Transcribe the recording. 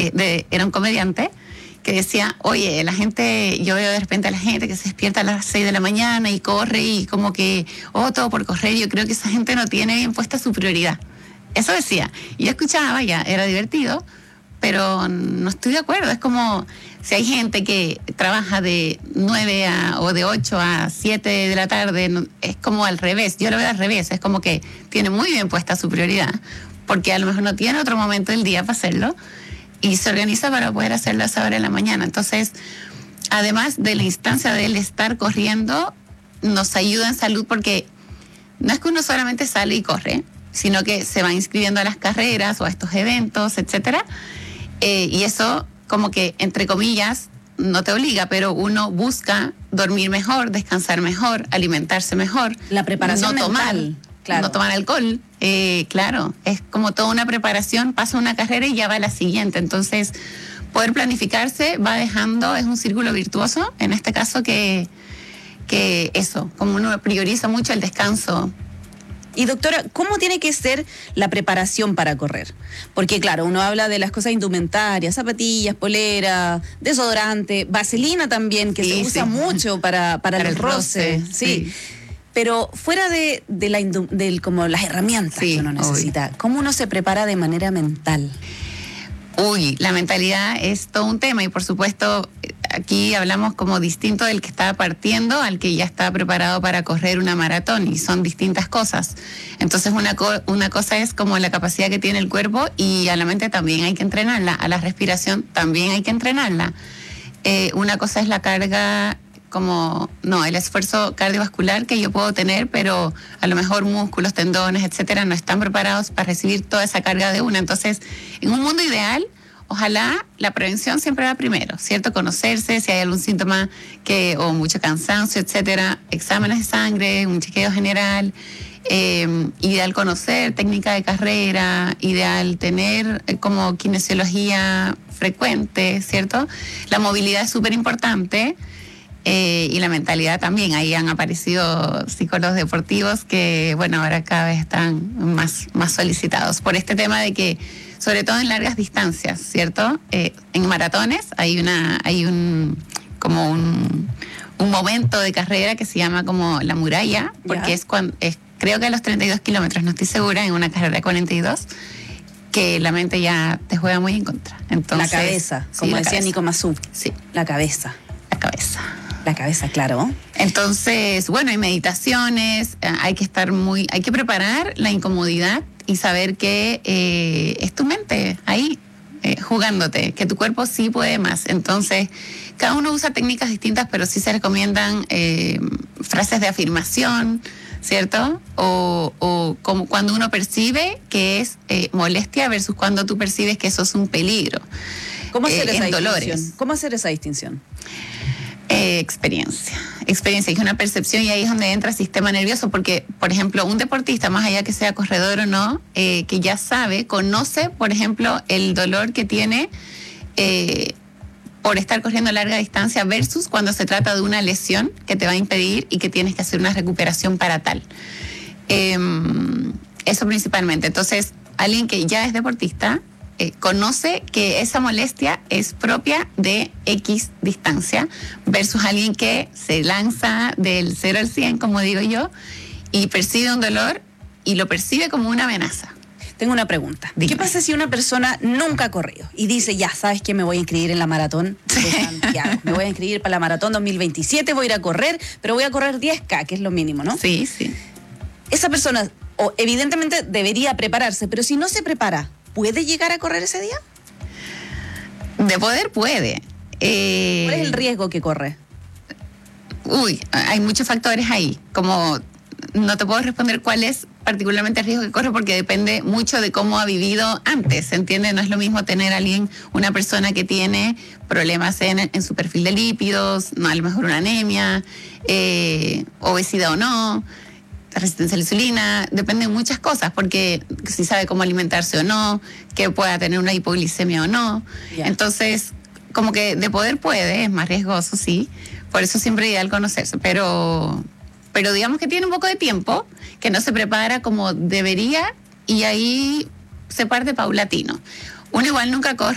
era un comediante, que decía, oye, yo veo de repente a la gente que se despierta a las 6 de la mañana y corre y como que, todo por correr, yo creo que esa gente no tiene bien puesta su prioridad. Eso decía. Y yo escuchaba, ya, era divertido, pero no estoy de acuerdo. Es como si hay gente que trabaja de 9 o de 8 a 7 de la tarde, es como al revés. Yo lo veo al revés. Es como que tiene muy bien puesta su prioridad, porque a lo mejor no tiene otro momento del día para hacerlo y se organiza para poder hacerlo a esa hora de la mañana. Entonces, además de la instancia del estar corriendo, nos ayuda en salud porque no es que uno solamente sale y corre, sino que se va inscribiendo a las carreras o a estos eventos, etcétera. Y eso, como que, entre comillas, no te obliga, pero uno busca dormir mejor, descansar mejor, alimentarse mejor. La preparación mental. Claro. No tomar alcohol, claro, es como toda una preparación, pasa una carrera y ya va a la siguiente. Entonces, poder planificarse va dejando, es un círculo virtuoso, en este caso que eso, como uno prioriza mucho el descanso. Y doctora, ¿cómo tiene que ser la preparación para correr? Porque claro, uno habla de las cosas indumentarias, zapatillas, polera, desodorante, vaselina también, que se usa mucho para el roce. Sí. Pero fuera de como las herramientas que uno necesita, ¿cómo uno se prepara de manera mental? La mentalidad es todo un tema y por supuesto aquí hablamos como distinto del que está partiendo al que ya está preparado para correr una maratón y son distintas cosas. Entonces una cosa es como la capacidad que tiene el cuerpo y a la mente también hay que entrenarla, a la respiración también hay que entrenarla. Una cosa es la carga el esfuerzo cardiovascular que yo puedo tener, pero a lo mejor músculos, tendones, etcétera, no están preparados para recibir toda esa carga de una. Entonces, en un mundo ideal, ojalá la prevención siempre va primero, ¿cierto? Conocerse, si hay algún síntoma o mucho cansancio, etcétera, exámenes de sangre, un chequeo general, ideal conocer técnica de carrera, ideal tener como kinesiología frecuente, ¿cierto? La movilidad es súper importante. Y la mentalidad también. Ahí han aparecido psicólogos deportivos que, ahora cada vez están más solicitados por este tema de que, sobre todo en largas distancias, ¿cierto? En maratones hay un momento de carrera que se llama como la muralla, porque creo que a los 32 kilómetros, no estoy segura, en una carrera de 42, que la mente ya te juega muy en contra. Entonces, la cabeza, como decía Nico Mazú. Sí. La cabeza. La cabeza, claro. Entonces, hay meditaciones, hay que preparar la incomodidad y saber que es tu mente ahí jugándote, que tu cuerpo sí puede más. Entonces, cada uno usa técnicas distintas, pero sí se recomiendan frases de afirmación, ¿cierto? O como cuando uno percibe que es molestia versus cuando tú percibes que eso es un peligro. ¿Cómo hacer esa dolores. distinción? ¿Cómo hacer esa distinción? Experiencia, es una percepción y ahí es donde entra el sistema nervioso, porque, por ejemplo, un deportista, más allá que sea corredor o no, que ya conoce, por ejemplo, el dolor que tiene por estar corriendo a larga distancia versus cuando se trata de una lesión que te va a impedir y que tienes que hacer una recuperación para tal. Eso principalmente. Entonces, alguien que ya es deportista conoce que esa molestia es propia de X distancia versus alguien que se lanza del 0 al 100, como digo yo, y percibe un dolor y lo percibe como una amenaza. Tengo una pregunta. Dígame. ¿Qué pasa si una persona nunca ha corrido y dice, ya, ¿sabes qué? Me voy a inscribir en la maratón de Santiago. Me voy a inscribir para la maratón 2027, voy a ir a correr, pero voy a correr 10K, que es lo mínimo, ¿no? Sí. Esa persona, evidentemente, debería prepararse, pero si no se prepara, ¿puede llegar a correr ese día? De poder puede. ¿Cuál es el riesgo que corre? Hay muchos factores ahí. Como no te puedo responder cuál es particularmente el riesgo que corre porque depende mucho de cómo ha vivido antes, ¿se entiende? No es lo mismo tener a una persona que tiene problemas en su perfil de lípidos, a lo mejor una anemia, obesidad o no, resistencia a la insulina, depende de muchas cosas, porque si sabe cómo alimentarse o no, que pueda tener una hipoglicemia o no. Yeah. Entonces, como que de poder puede, es más riesgoso, sí. Por eso siempre es ideal conocerse, pero digamos que tiene un poco de tiempo, que no se prepara como debería y ahí se parte paulatino. Uno igual nunca corre